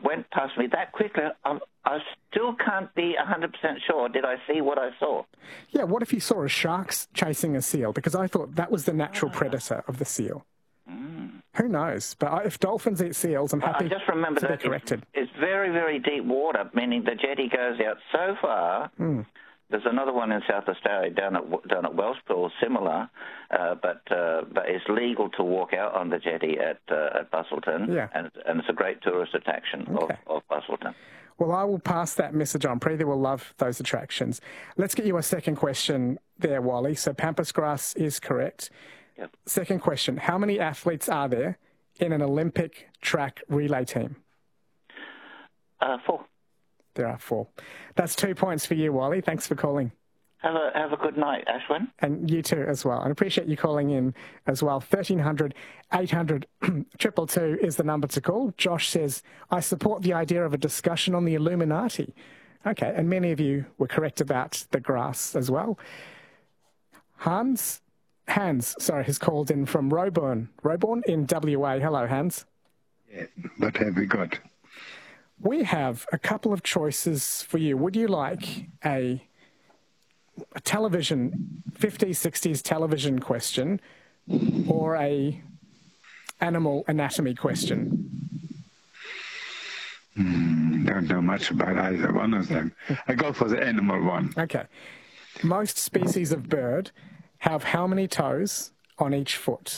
went past me that quickly. I still can't be 100% sure. Did I see what I saw? Yeah, what if you saw a shark chasing a seal? Because I thought that was the natural predator of the seal. Who knows? But if dolphins eat seals, I'm happy I just remember to be that corrected. It's very, very deep water, meaning the jetty goes out so far. There's another one in South Australia down at Wellspool, similar, but it's legal to walk out on the jetty at Busselton, and it's a great tourist attraction of Busselton. Well, I will pass that message on. Preeti will love those attractions. Let's get you a second question there, Wally. So Pampas grass is correct. Yep. Second question, how many athletes are there in an Olympic track relay team? 4. There are 4. That's 2 points for you, Wally. Thanks for calling. Have a good night, Ashwin. And you too as well. And appreciate you calling in as well. 1300 800 222 is the number to call. Josh says, I support the idea of a discussion on the Illuminati. Okay, and many of you were correct about the grass as well. Hans has called in from Roebourne in WA. Hello, Hans. Yeah, what have we got? We have a couple of choices for you. Would you like a television, 50s, 60s television question or a animal anatomy question? Don't know much about either one of them. I go for the animal one. Okay. Most species of bird have how many toes on each foot?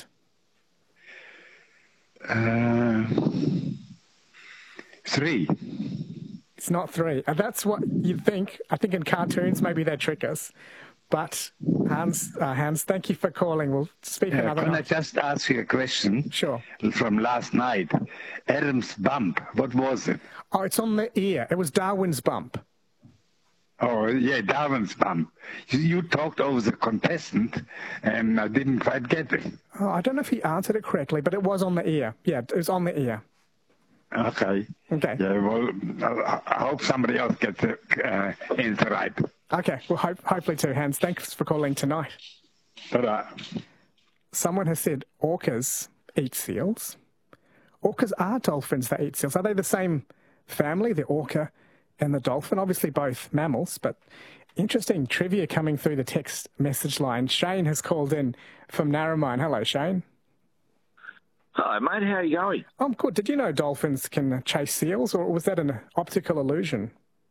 3. It's not 3. That's what you'd think. I think in cartoons, maybe they trick us. But Hans, thank you for calling. We'll speak another Can night. I just ask you a question? Sure. From last night. Adam's bump, what was it? Oh, it's on the ear. It was Darwin's bump. Oh, yeah, Darwin's bump. You talked over the contestant, and I didn't quite get it. Oh, I don't know if he answered it correctly, but it was on the ear. Yeah, it was on the ear. Okay. Yeah, well, I hope somebody else gets the answer right. Okay, well, hopefully too, Hans. Thanks for calling tonight. Ta-da. Someone has said orcas eat seals. Orcas are dolphins that eat seals. Are they the same family, the orca and the dolphin? Obviously both mammals, but interesting trivia coming through the text message line. Shane has called in from Narromine. Hello, Shane. Hi, mate. How are you going? I'm good. Did you know dolphins can chase seals, or was that an optical illusion?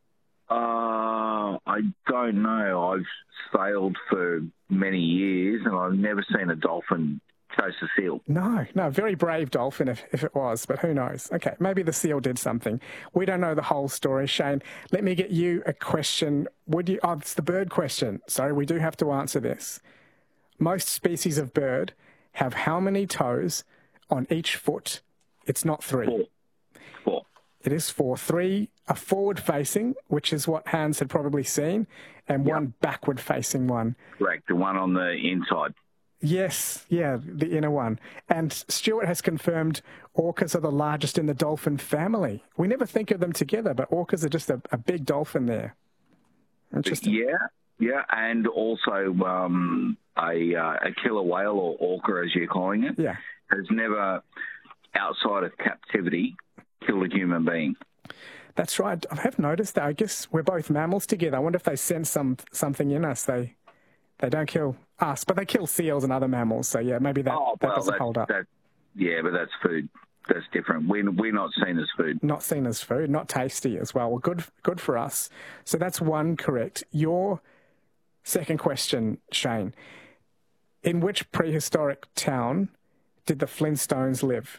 I don't know. I've sailed for many years, and I've never seen a dolphin chase a seal. No, very brave dolphin if it was, but who knows? Okay, maybe the seal did something. We don't know the whole story, Shane. Let me get you a question. It's the bird question. Sorry, we do have to answer this. Most species of bird have how many toes on each foot? It's not 3. 4. It is 4. 3 are forward-facing, which is what Hans had probably seen, and one backward-facing one. Correct, the one on the inside. Yes, yeah, the inner one. And Stuart has confirmed orcas are the largest in the dolphin family. We never think of them together, but orcas are just a big dolphin there. Interesting. Yeah, and also a killer whale, or orca as you're calling it, has never, outside of captivity, killed a human being. That's right. I have noticed that. I guess we're both mammals together. I wonder if they sense something in us. They don't kill us, but they kill seals and other mammals. So, yeah, maybe that doesn't hold up. Yeah, but that's food. That's different. We're not seen as food. Not seen as food, not tasty as well. Well, good for us. So that's one correct. Your second question, Shane. In which prehistoric town did the Flintstones live?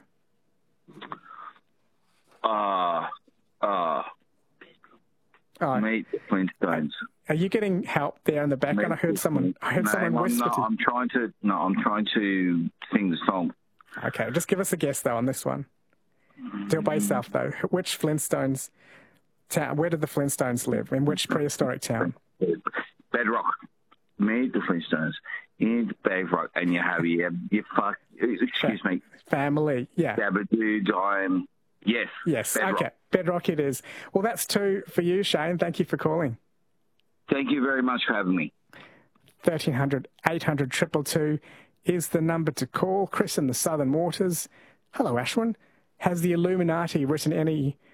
Meet the Flintstones. Are you getting help there in the background? I heard someone whisper. I'm trying to sing the song. Okay, just give us a guess though on this one. Do it by yourself though. Which Flintstones town? Where did the Flintstones live? In which prehistoric town? Bedrock. Meet the Flintstones in Bedrock, and you have excuse me. Family. Yeah. Dabba-doo, Yes. Bedrock. Okay. Bedrock it is. Well, that's 2 for you, Shane. Thank you for calling. Thank you very much for having me. 1300 800 222 is the number to call. Chris in the Southern Waters. Hello, Ashwin. Has the Illuminati written any